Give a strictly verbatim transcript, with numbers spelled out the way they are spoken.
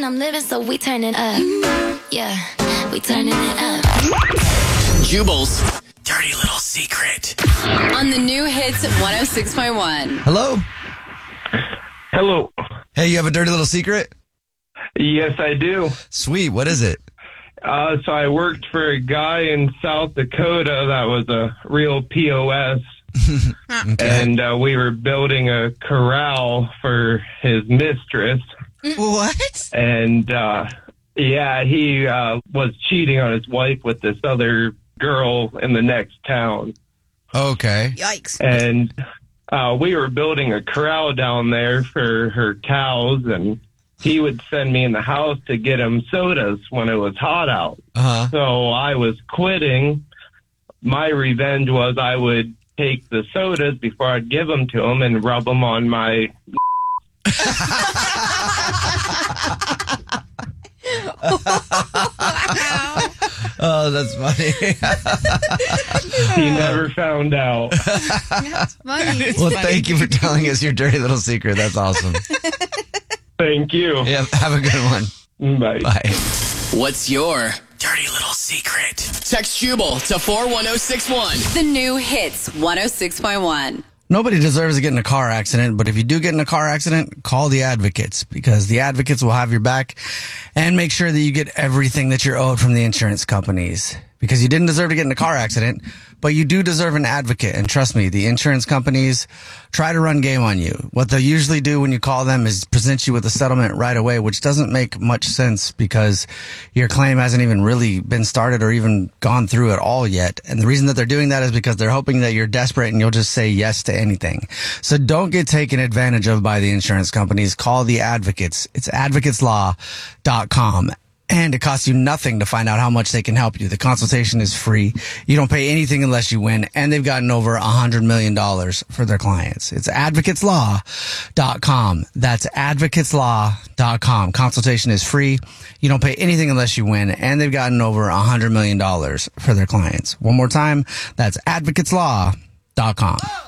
I'm living, so we turning up. Yeah, we turning it up. Jubal's dirty little secret. On the new hits one oh six point one. Hello? Hello. Hey, you have a dirty little secret? Yes, I do. Sweet. What is it? Uh, so I worked for a guy in South Dakota that was a real P O S. Okay. And uh, we were building a corral for his mistress. What? And, uh, yeah, he uh, was cheating on his wife with this other girl in the next town. Okay. Yikes. And uh, we were building a corral down there for her cows, and he would send me in the house to get him sodas when it was hot out. Uh-huh. So I was quitting. My revenge was I would take the sodas before I'd give them to him and rub them on my... Oh, that's funny. He never found out. That's funny. Well, thank you for telling us your dirty little secret. That's awesome. Thank you. Yeah, have a good one. Bye. Bye. What's your dirty little secret? Text Jubal to four one oh six one. The new hits one oh six point one. Nobody deserves to get in a car accident, but if you do get in a car accident, call the advocates, because the advocates will have your back and make sure that you get everything that you're owed from the insurance companies. Because you didn't deserve to get in a car accident, but you do deserve an advocate. And trust me, the insurance companies try to run game on you. What they'll usually do when you call them is present you with a settlement right away, which doesn't make much sense because your claim hasn't even really been started or even gone through at all yet. And the reason that they're doing that is because they're hoping that you're desperate and you'll just say yes to anything. So don't get taken advantage of by the insurance companies. Call the advocates. It's advocates law dot com. And it costs you nothing to find out how much they can help you. The consultation is free. You don't pay anything unless you win. And they've gotten over one hundred million dollars for their clients. It's advocates law dot com. That's advocates law dot com. Consultation is free. You don't pay anything unless you win. And they've gotten over one hundred million dollars for their clients. One more time, that's advocates law dot com.